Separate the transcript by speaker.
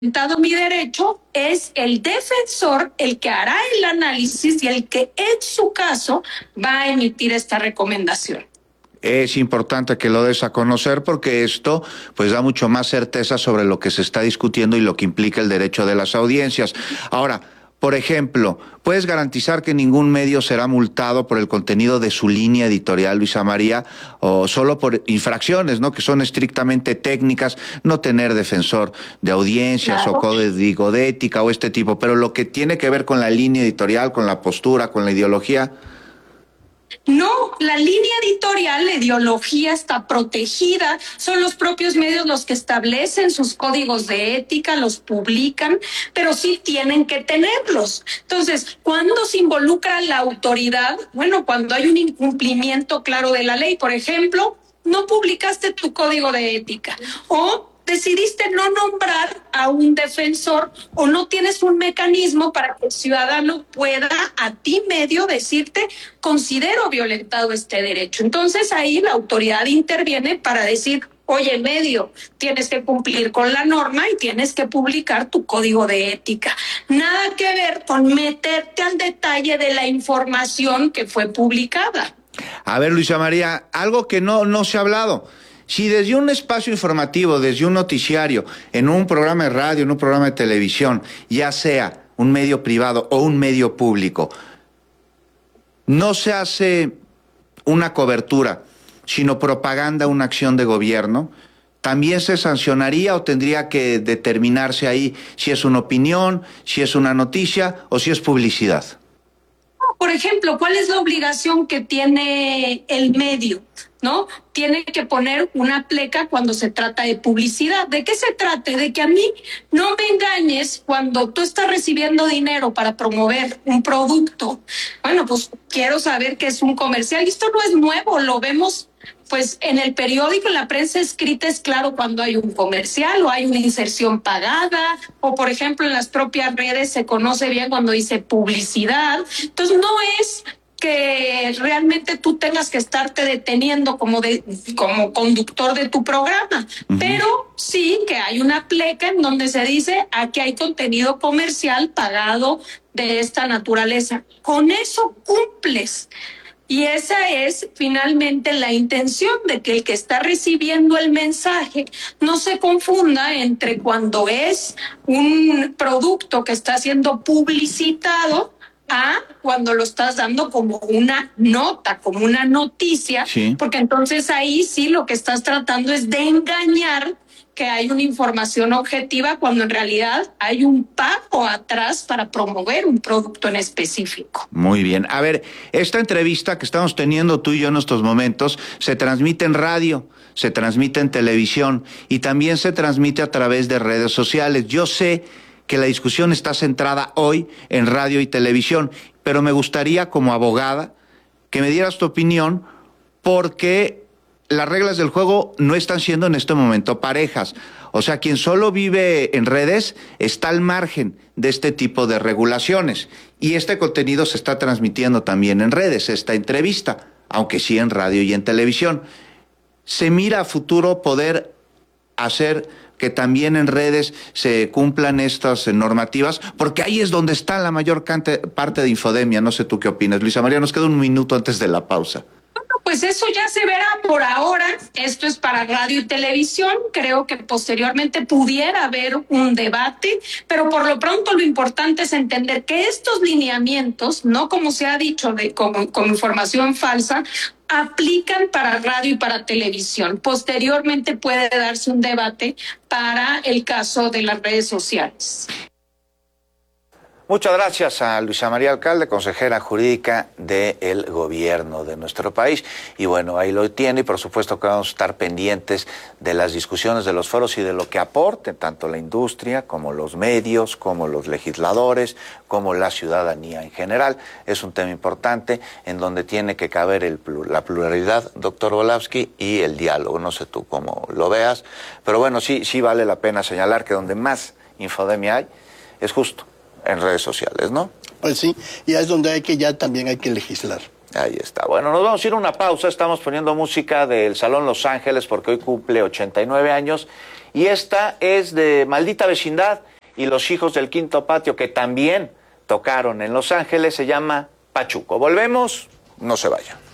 Speaker 1: mi derecho, es el defensor el que hará el análisis y el que en su caso va a emitir esta recomendación.
Speaker 2: Es importante que lo des a conocer porque esto pues da mucho más certeza sobre lo que se está discutiendo y lo que implica el derecho de las audiencias. Ahora, por ejemplo, ¿puedes garantizar que ningún medio será multado por el contenido de su línea editorial, Luisa María, o solo por infracciones, ¿no? Que son estrictamente técnicas, no tener defensor de audiencias o código de ética o este tipo, pero lo que tiene que ver con la línea editorial, con la postura, con la ideología?
Speaker 1: No, la línea editorial, la ideología está protegida, son los propios medios los que establecen sus códigos de ética, los publican, pero sí tienen que tenerlos. Entonces, ¿cuándo se involucra la autoridad? Bueno, cuando hay un incumplimiento claro de la ley, por ejemplo, no publicaste tu código de ética o decidiste no nombrar a un defensor o no tienes un mecanismo para que el ciudadano pueda a ti medio decirte considero violentado este derecho. Entonces ahí la autoridad interviene para decir, oye, medio, tienes que cumplir con la norma y tienes que publicar tu código de ética. Nada que ver con meterte al detalle de la información que fue publicada.
Speaker 2: A ver, Luisa María, algo que no se ha hablado. Si desde un espacio informativo, desde un noticiario, en un programa de radio, en un programa de televisión, ya sea un medio privado o un medio público, no se hace una cobertura, sino propaganda, una acción de gobierno, ¿también se sancionaría o tendría que determinarse ahí si es una opinión, si es una noticia o si es publicidad?
Speaker 1: Por ejemplo, ¿cuál es la obligación que tiene el medio? ¿No? Tiene que poner una pleca cuando se trata de publicidad. ¿De qué se trata? De que a mí no me engañes cuando tú estás recibiendo dinero para promover un producto. Bueno, pues quiero saber qué es un comercial. Y esto no es nuevo, lo vemos pues en el periódico, en la prensa escrita es claro cuando hay un comercial o hay una inserción pagada, o por ejemplo en las propias redes se conoce bien cuando dice publicidad. Entonces no es que realmente tú tengas que estarte deteniendo como conductor de tu programa, pero sí que hay una pleca en donde se dice aquí hay contenido comercial pagado de esta naturaleza. Con eso cumples. Y esa es finalmente la intención de que el que está recibiendo el mensaje no se confunda entre cuando es un producto que está siendo publicitado a cuando lo estás dando como una nota, como una noticia,
Speaker 2: sí.
Speaker 1: Porque entonces ahí sí lo que estás tratando es de engañar que hay una información objetiva cuando en realidad hay un pago atrás para promover un producto en específico.
Speaker 2: Muy bien. A ver, esta entrevista que estamos teniendo tú y yo en estos momentos se transmite en radio, se transmite en televisión y también se transmite a través de redes sociales. Yo sé que la discusión está centrada hoy en radio y televisión, pero me gustaría como abogada que me dieras tu opinión porque las reglas del juego no están siendo en este momento parejas. O sea, quien solo vive en redes está al margen de este tipo de regulaciones. Y este contenido se está transmitiendo también en redes, esta entrevista, aunque sí en radio y en televisión. ¿Se mira a futuro poder hacer que también en redes se cumplan estas normativas? Porque ahí es donde está la mayor parte de infodemia. No sé tú qué opinas. Luisa María, nos queda un minuto antes de la pausa.
Speaker 1: Pues eso ya se verá por ahora. Esto es para radio y televisión. Creo que posteriormente pudiera haber un debate, pero por lo pronto lo importante es entender que estos lineamientos, no como se ha dicho con información falsa, aplican para radio y para televisión. Posteriormente puede darse un debate para el caso de las redes sociales.
Speaker 2: Muchas gracias a Luisa María Alcalde, consejera jurídica del gobierno de nuestro país. Y bueno, ahí lo tiene y por supuesto que vamos a estar pendientes de las discusiones de los foros y de lo que aporte tanto la industria como los medios, como los legisladores, como la ciudadanía en general. Es un tema importante en donde tiene que caber la pluralidad, doctor Volavsky, y el diálogo. No sé tú cómo lo veas, pero bueno, sí vale la pena señalar que donde más infodemia hay es justo en redes sociales, ¿no?
Speaker 3: Pues sí, y es donde también hay que legislar.
Speaker 2: Ahí está. Bueno, nos vamos a ir a una pausa. Estamos poniendo música del Salón Los Ángeles porque hoy cumple 89 años. Y esta es de Maldita Vecindad. y los Hijos del Quinto Patio, que también tocaron en Los Ángeles, se llama Pachuco. Volvemos, no se vayan.